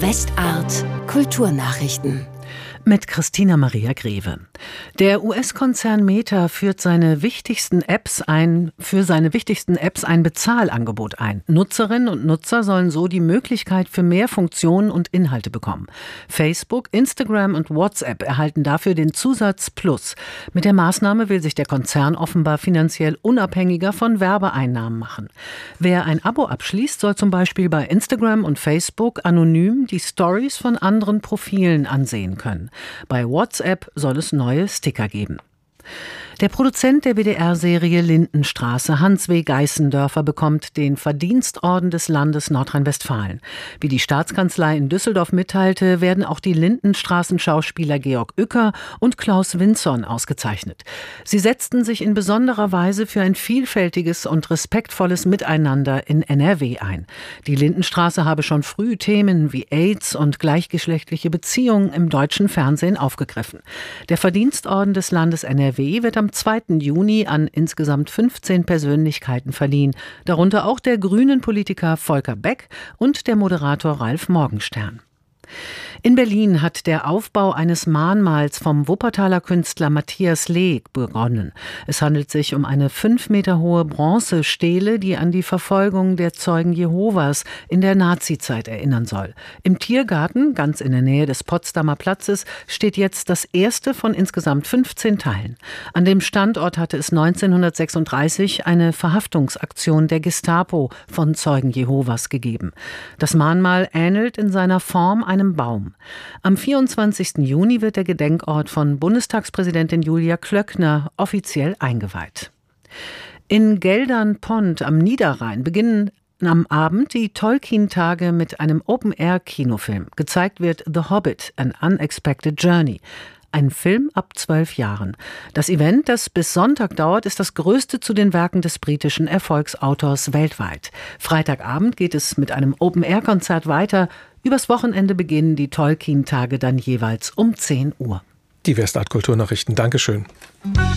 Westart Kulturnachrichten. Mit Christina Maria Greve. Der US-Konzern Meta für seine wichtigsten Apps ein Bezahlangebot ein. Nutzerinnen und Nutzer sollen so die Möglichkeit für mehr Funktionen und Inhalte bekommen. Facebook, Instagram und WhatsApp erhalten dafür den Zusatz Plus. Mit der Maßnahme will sich der Konzern offenbar finanziell unabhängiger von Werbeeinnahmen machen. Wer ein Abo abschließt, soll zum Beispiel bei Instagram und Facebook anonym die Stories von anderen Profilen ansehen können. Bei WhatsApp soll es neue Sticker geben. Der Produzent der WDR-Serie Lindenstraße, Hans W. Geißendörfer, bekommt den Verdienstorden des Landes Nordrhein-Westfalen. Wie die Staatskanzlei in Düsseldorf mitteilte, werden auch die Lindenstraßen-Schauspieler Georg Uecker und Klaus Winzon ausgezeichnet. Sie setzten sich in besonderer Weise für ein vielfältiges und respektvolles Miteinander in NRW ein. Die Lindenstraße habe schon früh Themen wie AIDS und gleichgeschlechtliche Beziehungen im deutschen Fernsehen aufgegriffen. Der Verdienstorden des Landes NRW wird am 2. Juni an insgesamt 15 Persönlichkeiten verliehen, darunter auch der grünen Politiker Volker Beck und der Moderator Ralf Morgenstern. In Berlin hat der Aufbau eines Mahnmals vom Wuppertaler Künstler Matthias Lee begonnen. Es handelt sich um eine 5 Meter hohe Bronzestele, die an die Verfolgung der Zeugen Jehovas in der Nazizeit erinnern soll. Im Tiergarten, ganz in der Nähe des Potsdamer Platzes, steht jetzt das erste von insgesamt 15 Teilen. An dem Standort hatte es 1936 eine Verhaftungsaktion der Gestapo von Zeugen Jehovas gegeben. Das Mahnmal ähnelt in seiner Form einem Baum. Am 24. Juni wird der Gedenkort von Bundestagspräsidentin Julia Klöckner offiziell eingeweiht. In Geldern-Pont am Niederrhein beginnen am Abend die Tolkien-Tage mit einem Open-Air-Kinofilm. Gezeigt wird The Hobbit, An Unexpected Journey. Ein Film ab 12 Jahren. Das Event, das bis Sonntag dauert, ist das größte zu den Werken des britischen Erfolgsautors weltweit. Freitagabend geht es mit einem Open-Air-Konzert weiter. Übers Wochenende beginnen die Tolkien-Tage dann jeweils um 10 Uhr. Die Westart Kulturnachrichten. Dankeschön.